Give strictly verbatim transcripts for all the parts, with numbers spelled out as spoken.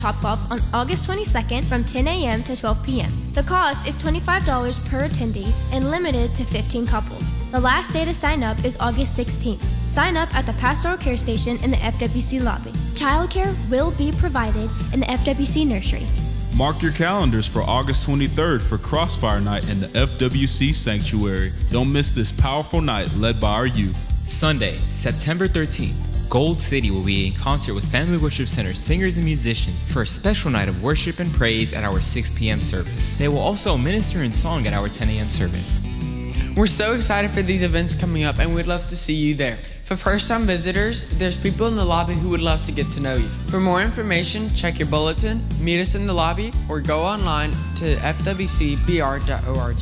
Topgolf on August twenty-second from ten a.m. to twelve p.m. The cost is twenty-five dollars per attendee and limited to fifteen couples. The last day to sign up is August sixteenth. Sign up at the Pastoral Care Station in the F W C lobby. Childcare will be provided in the F W C nursery. Mark your calendars for August twenty-third for Crossfire Night in the F W C Sanctuary. Don't miss this powerful night led by our youth. Sunday, September thirteenth. Gold City will be in concert with Family Worship Center singers and musicians for a special night of worship and praise at our six p.m. service. They will also minister in song at our ten a.m. service. We're so excited for these events coming up, and we'd love to see you there. For first-time visitors, there's people in the lobby who would love to get to know you. For more information, check your bulletin, meet us in the lobby, or go online to f w c b r dot org.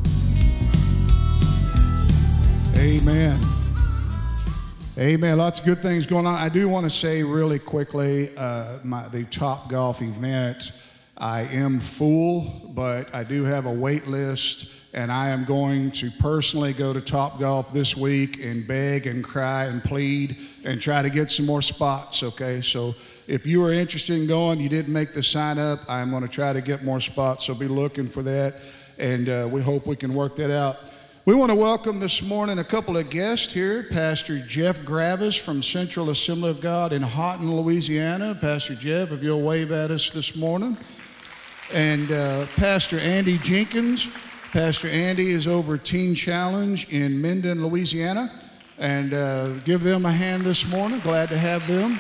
Amen. Amen. Lots of good things going on. I do want to say really quickly, uh, my, the Topgolf event, I am full, but I do have a wait list, and I am going to personally go to Topgolf this week and beg and cry and plead and try to get some more spots, okay? So if you are interested in going, you didn't make the sign up, I'm going to try to get more spots, so be looking for that, and uh, we hope we can work that out. We want to welcome this morning a couple of guests here. Pastor Jeff Gravis from Central Assembly of God in Houghton, Louisiana. Pastor Jeff, if you'll wave at us this morning. And uh, Pastor Andy Jenkins. Pastor Andy is over Teen Challenge in Minden, Louisiana. And uh, give them a hand this morning. Glad to have them.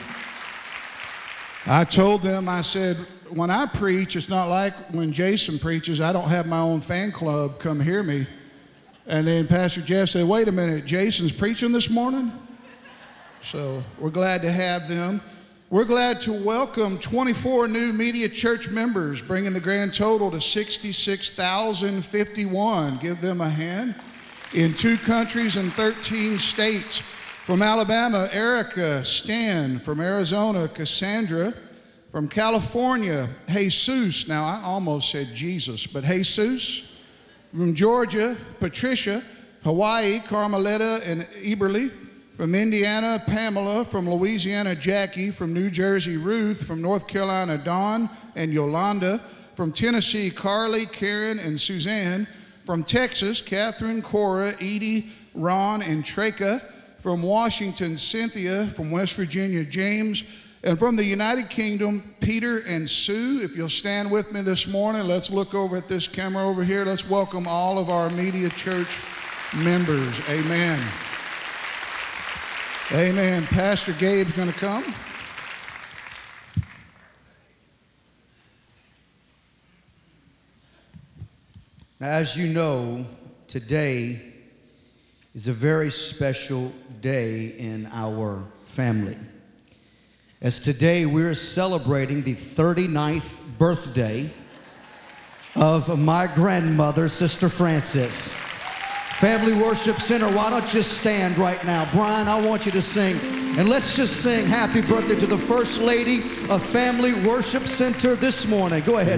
I told them, I said, when I preach, it's not like when Jason preaches. I don't have my own fan club come hear me. And then Pastor Jeff said, wait a minute, Jason's preaching this morning? So we're glad to have them. We're glad to welcome twenty-four new Media Church members, bringing the grand total to sixty-six thousand fifty-one. Give them a hand. In two countries and thirteen states. From Alabama, Erica, Stan. From Arizona, Cassandra. From California, Jesus. Now, I almost said Jesus, but Jesus. From Georgia, Patricia. Hawaii, Carmelita and Eberly. From Indiana, Pamela. From Louisiana, Jackie. From New Jersey, Ruth. From North Carolina, Dawn and Yolanda. From Tennessee, Carly, Karen, and Suzanne. From Texas, Catherine, Cora, Edie, Ron, and Treka. From Washington, Cynthia. From West Virginia, James. And from the United Kingdom, Peter and Sue. If you'll stand with me this morning, let's look over at this camera over here. Let's welcome all of our Media Church members. Amen. Amen. Pastor Gabe's going to come. Now, as you know, today is a very special day in our family. As today we're celebrating the thirty-ninth birthday of my grandmother, Sister Frances. Family Worship Center, why don't you stand right now? Brian, I want you to sing. And let's just sing happy birthday to the First Lady of Family Worship Center this morning. Go ahead.